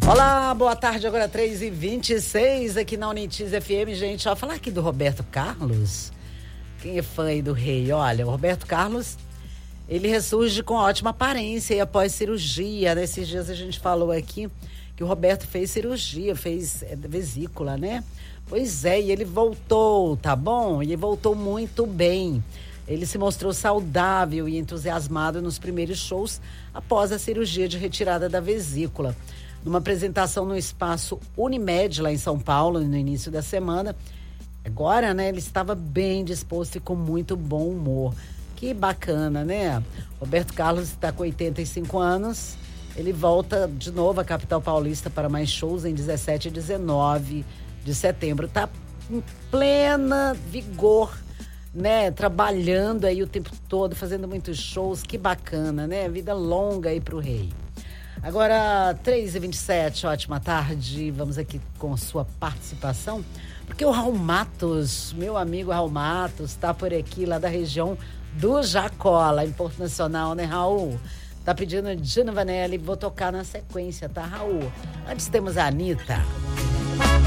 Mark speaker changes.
Speaker 1: Olá, boa tarde, agora 3h26 aqui na Unitiz FM, gente. Ó, falar aqui do Roberto Carlos. Quem é fã aí do rei? Olha, o Roberto Carlos, ele ressurge com ótima aparência e após cirurgia. Nesses dias a gente falou aqui que o Roberto fez cirurgia, fez vesícula, né? Pois é, e ele voltou, tá bom? E ele voltou muito bem. Ele se mostrou saudável e entusiasmado nos primeiros shows após a cirurgia de retirada da vesícula. Numa apresentação no espaço Unimed, lá em São Paulo, no início da semana. Agora, né, ele estava bem disposto e com muito bom humor. Que bacana, né? Roberto Carlos está com 85 anos. Ele volta de novo à capital paulista para mais shows em 17 e 19 de setembro. Está em plena vigor, né? Trabalhando aí o tempo todo, fazendo muitos shows. Que bacana, né? Vida longa aí pro rei. Agora, 3h27, ótima tarde. Vamos aqui com sua participação. Porque o Raul Matos, meu amigo Raul Matos, tá por aqui, lá da região do Jacó, lá em Porto Nacional, né, Raul? Tá pedindo Gina Vanelli, vou tocar na sequência, tá, Raul? Antes temos a Anitta.